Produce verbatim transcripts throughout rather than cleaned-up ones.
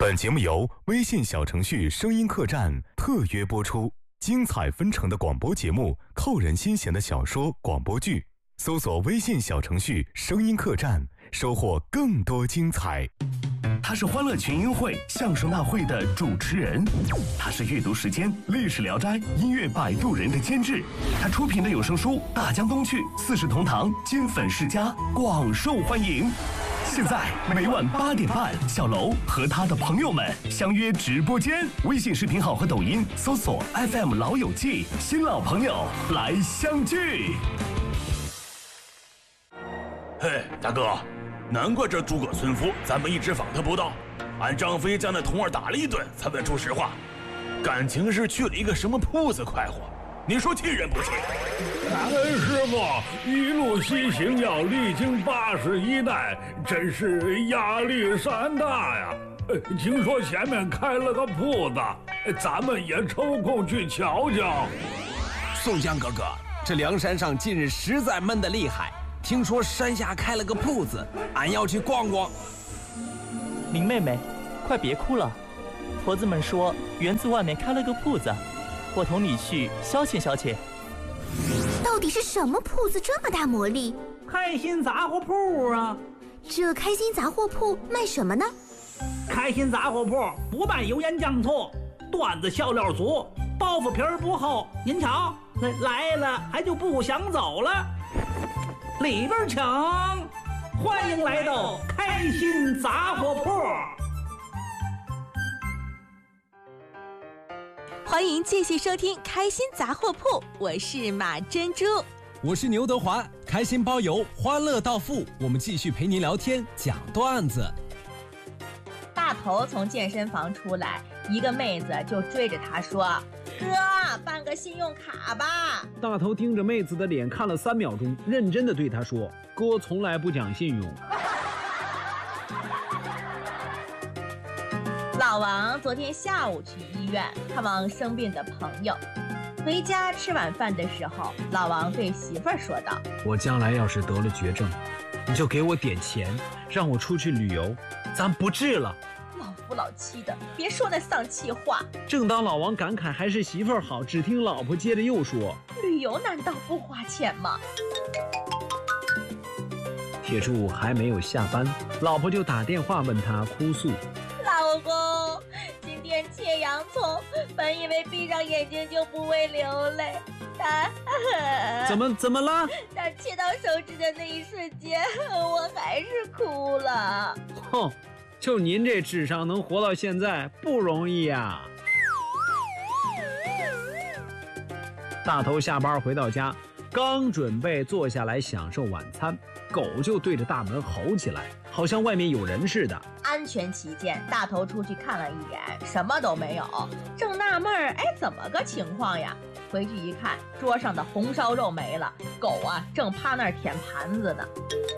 本节目由微信小程序声音客栈特约播出，精彩纷呈的广播节目，扣人心弦的小说、广播剧，搜索微信小程序声音客栈，收获更多精彩。 他是欢乐群英会相声大会的主持人，他是阅读时间历史聊斋音乐摆渡人的监制，他出品的有声书《大江东去》四世同堂金粉世家广受欢迎。现在每晚八点半，小楼和他的朋友们相约直播间，微信视频号和抖音搜索 F M 老友记，新老朋友来相聚。 嘿，大哥，难怪这诸葛村夫咱们一直访他不到，俺张飞将那童儿打了一顿才问出实话，感情是去了一个什么铺子快活，你说气人不气？ 感恩师傅一路西行要历经八十一代，真是压力山大呀。呃，听说前面开了个铺子，咱们也抽空去瞧瞧。 宋江哥哥，这梁山上近日实在闷得厉害，听说山下开了个铺子，俺要去逛逛。 林妹妹，快别哭了，婆子们说园子外面开了个铺子，我同你去消遣消遣。 到底是什么铺子这么大魔力？ 开心杂货铺啊！ 这开心杂货铺卖什么呢？ 开心杂货铺不卖油盐酱醋，段子笑料足，包袱皮儿不厚。您瞧，来了还就不想走了。里边请，欢迎来到开心杂货铺。 欢迎继续收听开心杂货铺，我是马珍珠， 我是牛德华，开心包邮，欢乐到付，我们继续陪您聊天讲段子。 大头从健身房出来，一个妹子就追着他说：哥，办个信用卡吧。 大头盯着妹子的脸看了三秒钟，认真的对她说：哥从来不讲信用。 老王昨天下午去医院看望生病的朋友，回家吃晚饭的时候，老王对媳妇儿说道： 我将来要是得了绝症，你就给我点钱，让我出去旅游，咱不治了。 老夫老妻的，别说那丧气话。 正当老王感慨还是媳妇儿好，只听老婆接着又说： 旅游难道不花钱吗？ 铁柱还没有下班，老婆就打电话问他哭诉： 老公，今天切洋葱，本以为闭上眼睛就不会流泪，但怎么怎么了？ 但切到手指的那一瞬间，我还是哭了。 哼，就您这智商能活到现在不容易呀。大头下班回到家，刚准备坐下来享受晚餐，狗就对着大门吼起来，好像外面有人似的。 安全起见，大头出去看了一眼，什么都没有。正纳闷儿，哎，怎么个情况呀？回去一看，桌上的红烧肉没了，狗啊正趴那儿舔盘子呢。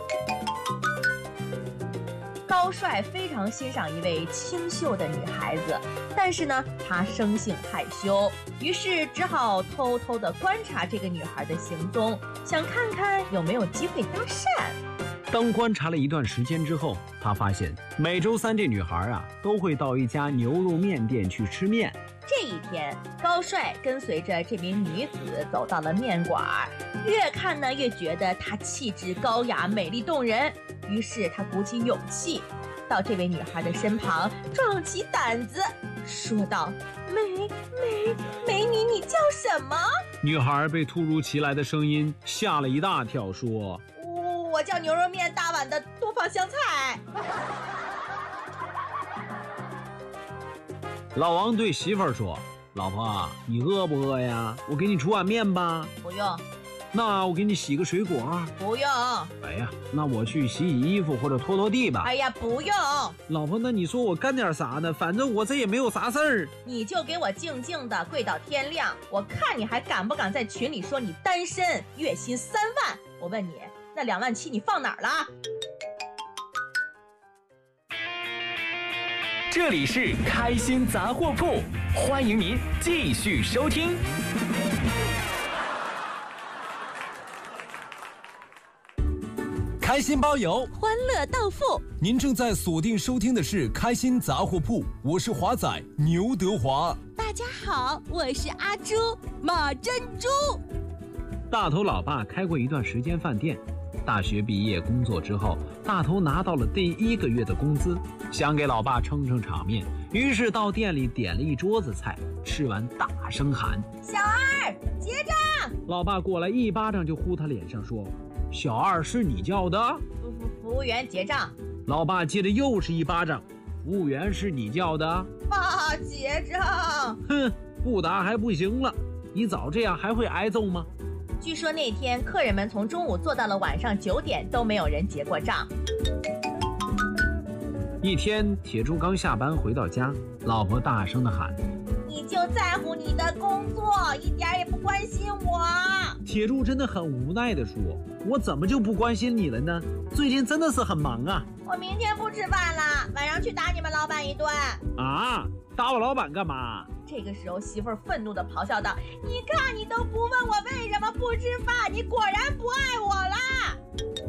高帅非常欣赏一位清秀的女孩子，但是呢，他生性害羞，于是只好偷偷地观察这个女孩的行踪，想看看有没有机会搭讪。 当观察了一段时间之后，他发现每周三这女孩啊都会到一家牛肉面店去吃面。 这一天，高帅跟随着这名女子走到了面馆，越看呢越觉得她气质高雅、美丽动人，于是他鼓起勇气到这位女孩的身旁，壮起胆子说道：美美美女，你叫什么？ 女孩被突如其来的声音吓了一大跳，说： 我叫牛肉面大碗的，多放香菜。 老王对媳妇儿说：老婆，你饿不饿呀？我给你煮碗面吧。 不用。 那我给你洗个水果。 不用。 哎呀，那我去洗洗衣服或者拖拖地吧。 哎呀，不用。 老婆，那你说我干点啥呢？反正我这也没有啥事儿。 你就给我静静的跪到天亮，我看你还敢不敢在群里说你单身，月薪三万。我问你，那两万七你放哪儿了？ 这里是开心杂货铺，欢迎您继续收听。 开开心包邮， 欢乐到付。 您正在锁定收听的是开心杂货铺，我是华仔牛德华。 大家好，我是阿朱马珍珠。 大头老爸开过一段时间饭店，大学毕业工作之后，大头拿到了第一个月的工资，想给老爸撑撑场面，于是到店里点了一桌子菜，吃完大声喊： 小二结账！ 老爸过来一巴掌就呼他脸上说：小二是你叫的？ 服服服务员结账。 老爸接着又是一巴掌：服务员是你叫的？ 爸结账！ 哼，不打还不行了，你早这样还会挨揍吗？ 据说那天客人们从中午做到了晚上九点都没有人结过账。 一天，铁柱刚下班回到家，老婆大声地喊： 你就在乎你的工作，一点也不关心我。 铁柱真的很无奈地说：我怎么就不关心你了呢？最近真的是很忙啊。 我明天不吃饭了，晚上去打你们老板一顿。 啊，打我老板干嘛？ 这个时候媳妇儿愤怒地咆哮道：你看你都不问我为什么不吃饭，你果然不爱我了。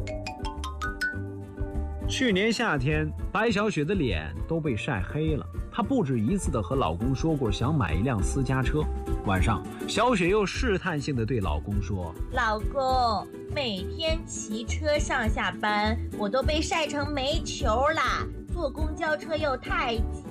去年夏天，白小雪的脸都被晒黑了。她不止一次地和老公说过想买一辆私家车。晚上，小雪又试探性地对老公说： 老公，每天骑车上下班，我都被晒成煤球啦，坐公交车又太挤，